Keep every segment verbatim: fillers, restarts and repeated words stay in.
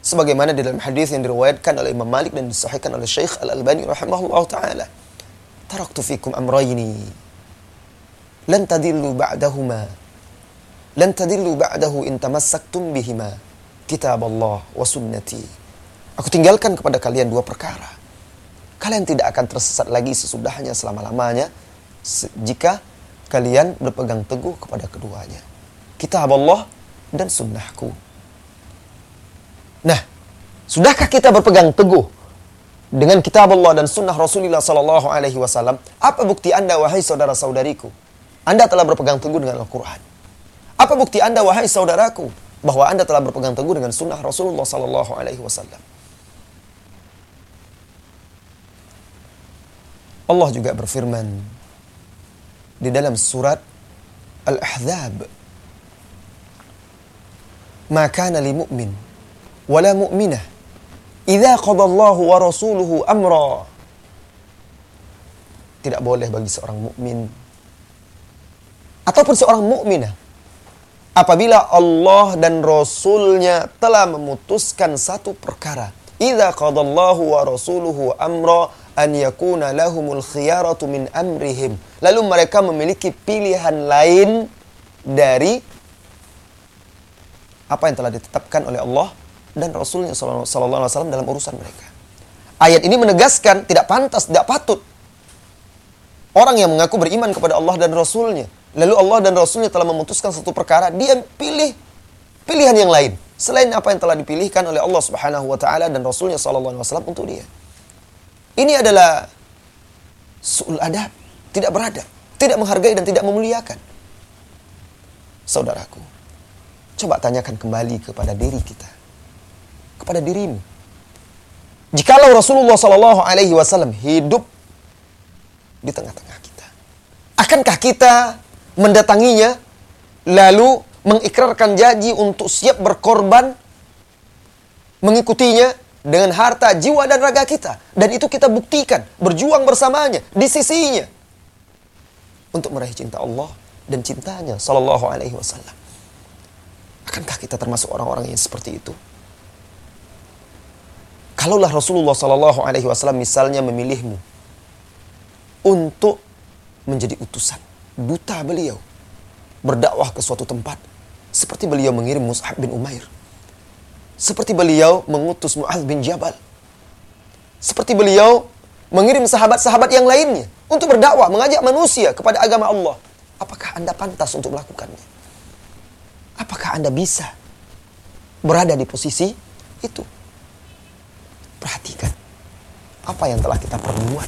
Sebagaimana di dalam hadis yang diriwayatkan oleh Imam Malik dan disahihkan oleh Syekh Al-Albani rahimahullah ta'ala. Taraktu fikum amrayni lan tadillu ba'dahuma lan tadillu ba'dahu in tamassaktum bihima kitab Allah wa sunnati. Aku tinggalkan kepada kalian dua perkara. Kalian tidak akan tersesat lagi sesudahnya selama-lamanya jika kalian berpegang teguh kepada keduanya. Kitab Allah dan sunnahku. Nah, sudahkah kita berpegang teguh dengan kitab Allah dan sunnah Rasulullah sallallahu alaihi wasallam? Apa bukti Anda, wahai saudara-saudariku? Anda telah berpegang teguh dengan Al-Quran. Apa bukti Anda, wahai saudaraku, bahwa Anda telah berpegang teguh dengan sunnah Rasulullah sallallahu alaihi wasallam? Allah juga berfirman di dalam surat Al-Ahzab, "Ma kana li mu'min wala mu'minah idza qada Allahu wa rasuluhu amra." Tidak boleh bagi seorang mukmin ataupun seorang mukminah apabila Allah dan Rasulnya telah memutuskan satu perkara. Idza qada Allahu wa rasuluhu amra an yakuna lahumul khiyaratu min amrihim. Lalu mereka memiliki pilihan lain dari apa yang telah ditetapkan oleh Allah dan Rasulnya sallallahu alaihi wasallam dalam urusan mereka. Ayat ini menegaskan tidak pantas, tidak patut orang yang mengaku beriman kepada Allah dan Rasulnya, lalu Allah dan Rasulnya telah memutuskan satu perkara, dia pilih pilihan yang lain selain apa yang telah dipilihkan oleh Allah Subhanahu wa taala dan Rasulnya sallallahu alaihi wasallam untuk dia. Ini adalah su'ul adab, tidak beradab, tidak menghargai dan tidak memuliakan. Saudaraku, coba tanyakan kembali kepada diri kita, kepada dirimu. Jikalau Rasulullah sallallahu alaihi wasallam hidup di tengah-tengah kita, akankah kita mendatanginya lalu mengikrarkan janji untuk siap berkorban mengikutinya dengan harta, jiwa, dan raga kita? Dan itu kita buktikan, berjuang bersamanya, di sisinya, untuk meraih cinta Allah dan cintanya sallallahu alaihi wasallam. Akankah kita termasuk orang-orang yang seperti itu? Kalaulah Rasulullah sallallahu alaihi wasallam misalnya memilihmu untuk menjadi utusan, duta beliau, berdakwah ke suatu tempat, seperti beliau mengirim Mus'ab bin Umair, seperti beliau mengutus Mu'adz bin Jabal, seperti beliau mengirim sahabat-sahabat yang lainnya untuk berdakwah, mengajak manusia kepada agama Allah. Apakah Anda pantas untuk melakukannya? Apakah Anda bisa berada di posisi itu? Perhatikan apa yang telah kita perbuat,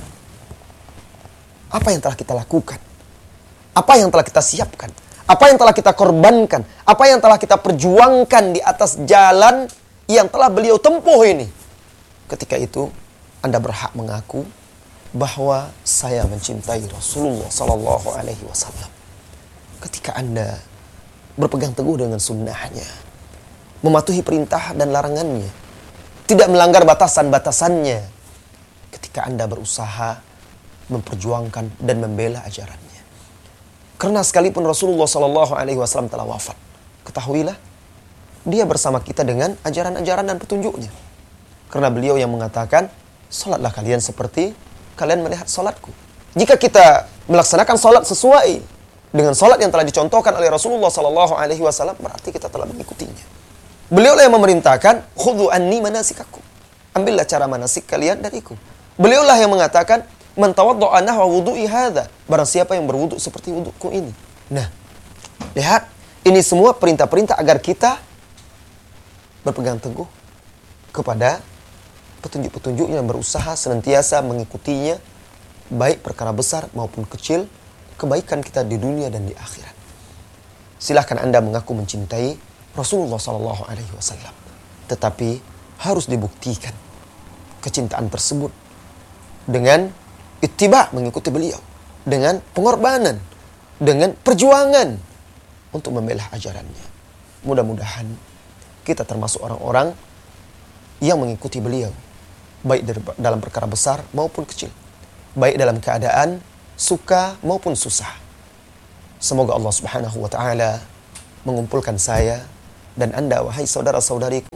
apa yang telah kita lakukan, apa yang telah kita siapkan, apa yang telah kita korbankan, apa yang telah kita perjuangkan di atas jalan yang telah beliau tempuh ini. Ketika itu Anda berhak mengaku bahwa saya mencintai Rasulullah sallallahu alaihi wasallam. Ketika Anda berpegang teguh dengan sunnahnya, mematuhi perintah dan larangannya, tidak melanggar batasan-batasannya, ketika Anda berusaha memperjuangkan dan membela ajarannya. Karena sekalipun Rasulullah sallallahu alaihi wasallam telah wafat, ketahuilah dia bersama kita dengan ajaran-ajaran dan petunjuknya. Karena beliau yang mengatakan, salatlah kalian seperti kalian melihat salatku. Jika kita melaksanakan salat sesuai dengan salat yang telah dicontohkan oleh Rasulullah sallallahu alaihi wasallam, berarti kita telah mengikutinya. Beliau lah yang memerintahkan, khudhu anni manasikakum. Ambillah cara manasik kalian dariku. Beliau lah yang mengatakan, man tawaddu'a nahwa wudu'i hadza. Barang siapa yang berwudu seperti wuduku ini. Nah, lihat, ini semua perintah-perintah agar kita berpegang teguh kepada petunjuk-petunjuknya, berusaha senantiasa mengikutinya, baik perkara besar maupun kecil, kebaikan kita di dunia dan di akhirat. Silahkan Anda mengaku mencintai Rasulullah sallallahu alaihi wasallam, tetapi harus dibuktikan kecintaan tersebut dengan ittiba, mengikuti beliau, dengan pengorbanan, dengan perjuangan untuk membela ajarannya. Mudah-mudahan kita termasuk orang-orang yang mengikuti beliau, baik dalam perkara besar maupun kecil, baik dalam keadaan suka maupun susah. Semoga Allah Subhanahu wa taala mengumpulkan saya dan Anda, wahai saudara-saudariku,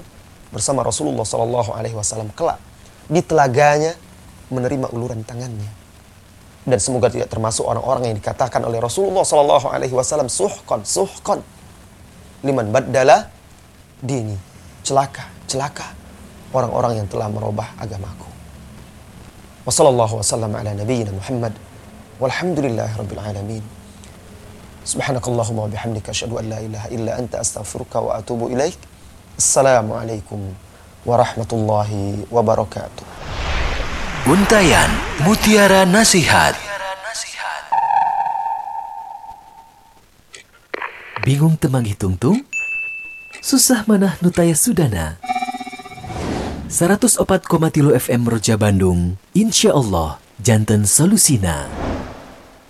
bersama Rasulullah Sallallahu Alaihi Wasallam kelak di telaganya menerima uluran tangannya. Dan semoga tidak termasuk orang-orang yang dikatakan oleh Rasulullah Sallallahu Alaihi Wasallam suhqan, suhqan liman baddala dini. Celaka, celaka orang-orang yang telah merubah agamaku. Wassallallahu wasallam ala nabiyyina Muhammad walhamdulillahi rabbil alamin. Subhanakallahumma wa bihamdika asyhadu an la ilaha illa anta astaghfiruka wa atubu ilaik. Assalamualaikum warahmatullahi wabarakatuh. Untayan Mutiara Nasihat. Bingung temang hitung-tung? Susah manah nutaya sudana. seratus opat koma tilu F M Roja Bandung, insya Allah janten solusina.